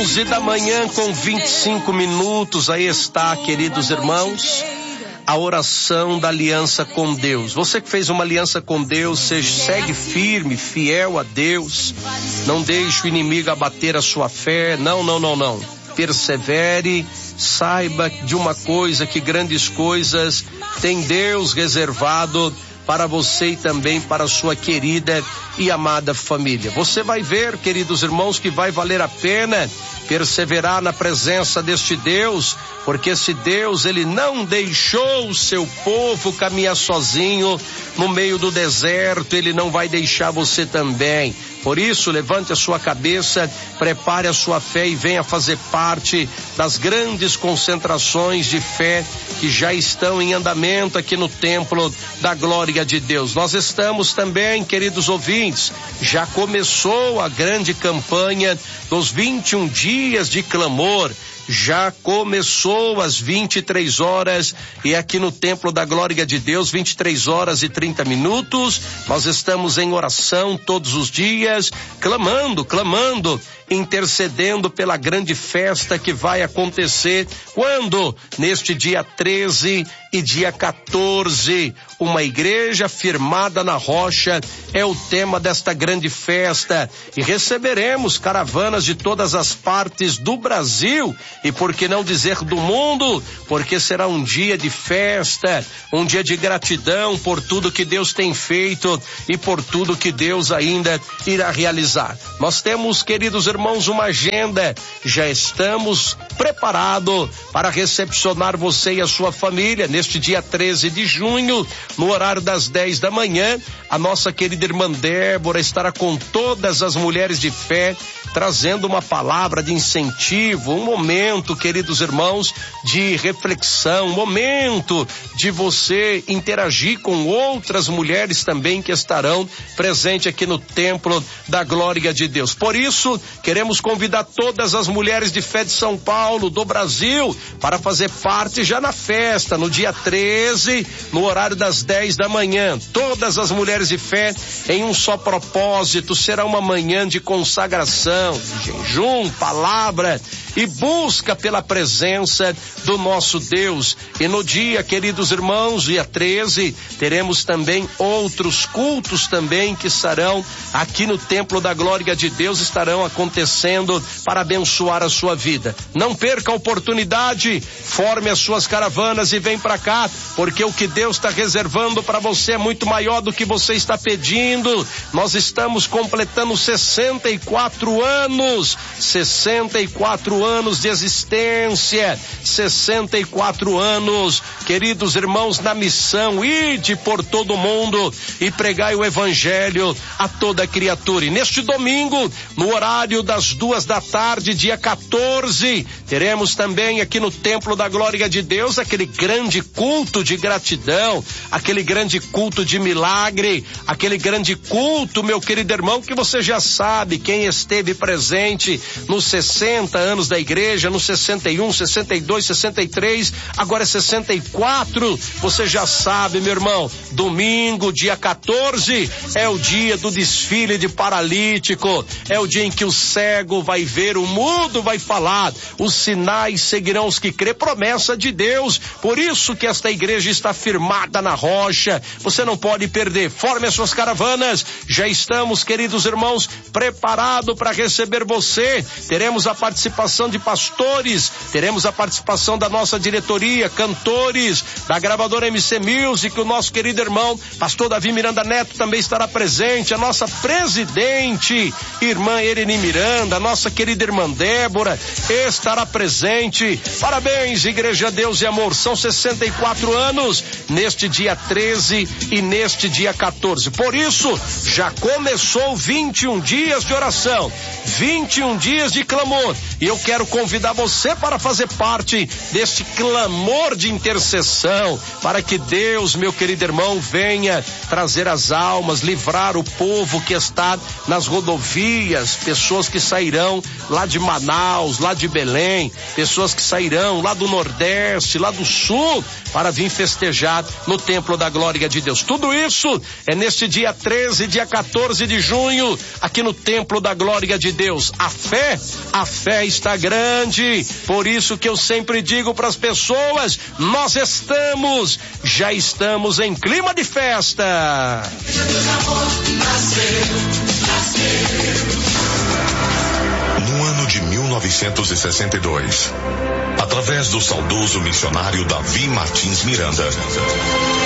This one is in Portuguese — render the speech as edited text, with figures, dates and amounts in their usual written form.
11h25. Aí está, queridos irmãos, a oração da aliança com Deus. Você que fez uma aliança com Deus, segue firme, fiel a Deus. Não deixe o inimigo abater a sua fé. Não. Persevere, saiba de uma coisa, que grandes coisas tem Deus reservado para você e também para a sua querida e amada família. Você vai ver, queridos irmãos, que vai valer a pena perseverar na presença deste Deus, porque esse Deus, ele não deixou o seu povo caminhar sozinho no meio do deserto, ele não vai deixar você também. Por isso, levante a sua cabeça, prepare a sua fé e venha fazer parte das grandes concentrações de fé que já estão em andamento aqui no templo da glória de Deus. Nós estamos também, queridos ouvintes, já começou a grande campanha dos 21 dias de clamor. Já começou às 23 horas e aqui no Templo da Glória de Deus, 23 horas e 30 minutos, nós estamos em oração todos os dias, clamando, intercedendo pela grande festa que vai acontecer quando? Neste dia 13 e dia 14, uma igreja firmada na rocha é o tema desta grande festa e receberemos caravanas de todas as partes do Brasil e por que não dizer do mundo, porque será um dia de festa, um dia de gratidão por tudo que Deus tem feito e por tudo que Deus ainda irá realizar. Nós temos, queridos irmãos, uma agenda, já estamos preparados para recepcionar você e a sua família neste dia 13 de junho, no horário das 10 da manhã. A nossa querida irmã Débora estará com todas as mulheres de fé, trazendo uma palavra de incentivo, um momento, queridos irmãos, de reflexão, um momento de você interagir com outras mulheres também que estarão presentes aqui no Templo da Glória de Deus. Por isso, queremos convidar todas as mulheres de fé de São Paulo, do Brasil, para fazer parte já na festa, no dia 13, no horário das 10 da manhã. Todas as mulheres de fé em um só propósito, será uma manhã de consagração, de jejum, palavra e busca pela presença do nosso Deus. E no dia, queridos irmãos, dia 13, teremos também outros cultos também que estarão aqui no Templo da Glória de Deus, estarão acontecendo para abençoar a sua vida. Não perca a oportunidade, forme as suas caravanas e vem para cá, porque o que Deus está reservando para você é muito maior do que você está pedindo. Nós estamos completando 64 anos de existência, 64 anos, queridos irmãos, na missão, ide por todo mundo e pregai o evangelho a toda criatura. E neste domingo, no horário das 2 da tarde, dia 14, teremos também aqui no Templo da Glória de Deus aquele grande culto de gratidão, aquele grande culto de milagre, aquele grande culto, meu querido irmão, que você já sabe, quem esteve presente nos 60 anos da igreja, nos 61, 62, 63, agora é 64, você já sabe, meu irmão, domingo, dia 14, é o dia do desfile de paralítico, é o dia em que o cego vai ver, o mudo vai falar, os sinais seguirão os que crê, promessa de Deus. Por isso que esta igreja está firmada na rocha, você não pode perder. Forme as suas caravanas, já estamos, queridos irmãos, preparados para receber você. Teremos a participação de pastores, teremos a participação da nossa diretoria, cantores, da gravadora MC Music, o nosso querido irmão, pastor Davi Miranda Neto também estará presente, a nossa presidente, irmã Ereni Miranda, a nossa querida irmã Débora estará presente. Parabéns, Igreja Deus e Amor, são 64 anos neste dia 13 e neste dia 14. Por isso, já começou 21 dias de oração, 21 dias de clamor, e eu quero quero convidar você para fazer parte deste clamor de intercessão, para que Deus, meu querido irmão, venha trazer as almas, livrar o povo que está nas rodovias, pessoas que sairão lá de Manaus, lá de Belém, pessoas que sairão lá do Nordeste, lá do Sul, para vir festejar no Templo da Glória de Deus. Tudo isso é neste dia 13, dia 14 de junho, aqui no Templo da Glória de Deus. A fé está grande, por isso que eu sempre digo para as pessoas, nós já estamos em clima de festa. No ano de 1962, através do saudoso missionário Davi Martins Miranda,